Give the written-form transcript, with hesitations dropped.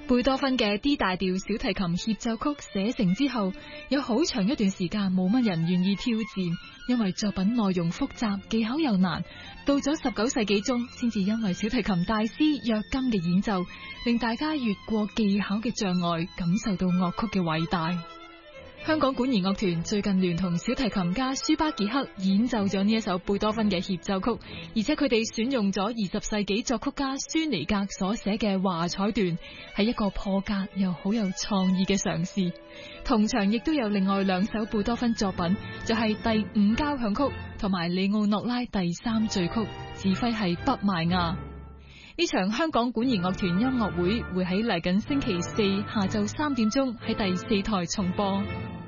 貝多芬嘅 D 大調小提琴協奏曲寫成之後，有好長一段時間冇乜人願意挑戰，因為作品內容複雜，技巧又難。到咗19世紀中，先至因為小提琴大師約金嘅演奏，令大家越過技巧嘅障礙，感受到樂曲嘅偉大。香港管弦樂團最近聯同小提琴家舒巴傑克演奏咗呢一首貝多芬嘅協奏曲，而且佢哋選用咗20世紀作曲家舒尼格所寫嘅華彩段，係一個破格又好有創意嘅嘗試。同場亦都有另外2首貝多芬作品，就係第5交響曲同埋里奧諾拉第3序曲，指揮係畢邁亞。呢場香港管弦樂團音樂會會喺嚟緊星期4下晝3點鐘喺第4台重播。